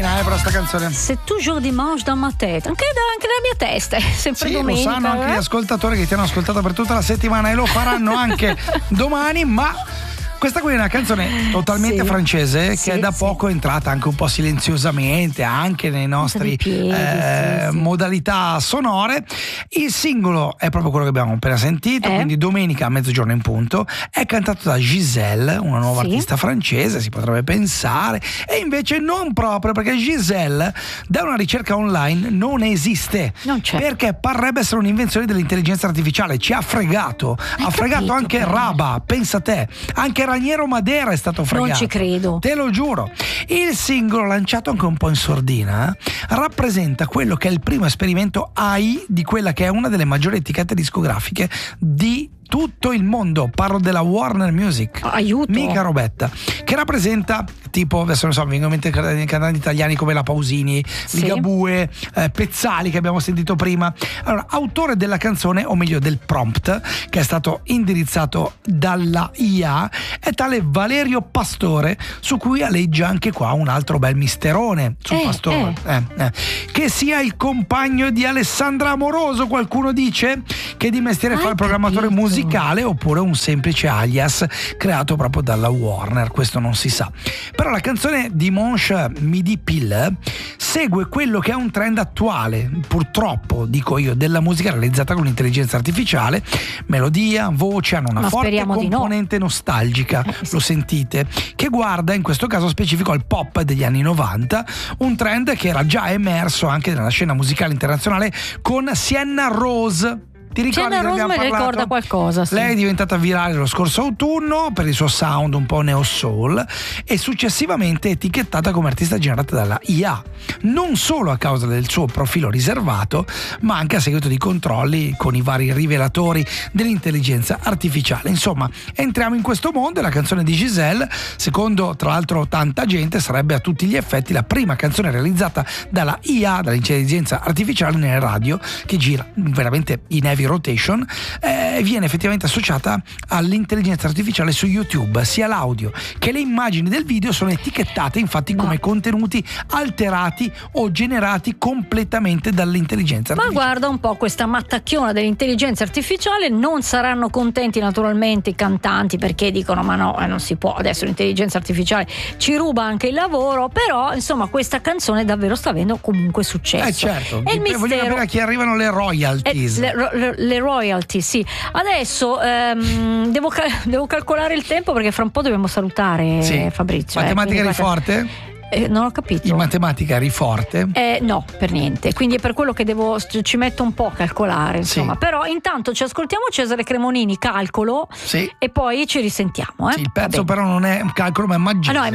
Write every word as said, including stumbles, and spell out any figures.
mattina eh, per sta canzone. C'est toujours dimanche dans ma tête. Anche, da, anche nella mia testa, è sempre sì, domenica. Lo sanno anche eh? gli ascoltatori che ti hanno ascoltato per tutta la settimana e lo faranno anche domani, ma questa qui è una canzone totalmente sì. francese che sì, è da sì. poco entrata anche un po' silenziosamente anche nei nostri piedi, eh, sì, sì. modalità sonore. Il singolo è proprio quello che abbiamo appena sentito, eh? quindi domenica a mezzogiorno in punto. È cantato da Giselle, una nuova sì. artista francese, si potrebbe pensare, e invece non proprio, perché Giselle da una ricerca online non esiste, non c'è, perché parrebbe essere un'invenzione dell'intelligenza artificiale. Ci ha fregato, Hai ha fregato capito, anche però. Raba, pensa te, anche Raniero Madera è stato fregato. Non ci credo. Te lo giuro. Il singolo, lanciato anche un po' in sordina, eh, rappresenta quello che è il primo esperimento A I di quella che è una delle maggiori etichette discografiche di tutto il mondo. Parlo della Warner Music. Aiuto. Mica robetta. Che rappresenta, tipo, adesso non so, mi vengono in mente cantanti italiani come la Pausini, sì. Ligabue, eh, Pezzali che abbiamo sentito prima. Allora, autore della canzone, o meglio del prompt, che è stato indirizzato dalla I A, è tale Valerio Pastore, su cui aleggia anche qua un altro bel misterone sul eh, Pastore. Eh. Eh, eh. Che sia il compagno di Alessandra Amoroso, qualcuno dice, che di mestiere fa il programmatore capito. musicale, oppure un semplice alias creato proprio dalla Warner, questo non si sa. Però la canzone Dimanche Midi Pile segue quello che è un trend attuale, purtroppo dico io, della musica realizzata con l'intelligenza artificiale. Melodia, voce hanno una Ma forte componente no. nostalgica, eh, sì. lo sentite, che guarda in questo caso specifico al pop degli anni novanta, un trend che era già emerso anche nella scena musicale internazionale con Sienna Rose. Ti ricordi Sienna che Rose abbiamo mi parlato? ricorda qualcosa, sì. Lei è diventata virale lo scorso autunno per il suo sound un po' neo soul e successivamente etichettata come artista generata dalla I A, non solo a causa del suo profilo riservato, ma anche a seguito di controlli con i vari rivelatori dell'intelligenza artificiale. Insomma, entriamo in questo mondo e la canzone di Giselle, secondo tra l'altro tanta gente, sarebbe a tutti gli effetti la prima canzone realizzata dalla I A, dall'intelligenza artificiale nelle radio, che gira veramente in heavy rotation, eh, viene effettivamente associata all'intelligenza artificiale su YouTube. Sia l'audio che le immagini del video sono etichettate infatti ma, come contenuti alterati o generati completamente dall'intelligenza artificiale. Ma guarda un po' questa mattacchiona dell'intelligenza artificiale. Non saranno contenti naturalmente i cantanti, perché dicono ma no, eh, non si può, adesso l'intelligenza artificiale ci ruba anche il lavoro. Però insomma questa canzone davvero sta avendo comunque successo. Eh certo, e il voglio mistero capire a chi arrivano le royalties. Eh, le, le, le royalty, sì. Adesso ehm, devo, devo calcolare il tempo, perché fra un po' dobbiamo salutare sì. Fabrizio. Matematica eh, eri forte? Eh, non ho capito. In matematica eri forte? Eh, no, per niente. Quindi è per quello che devo, ci metto un po' a calcolare, insomma. Sì. Però intanto ci ascoltiamo Cesare Cremonini, Calcolo, sì. e poi ci risentiamo. Eh? Sì, il pezzo però non è un calcolo, ma è magia. Ah, no, è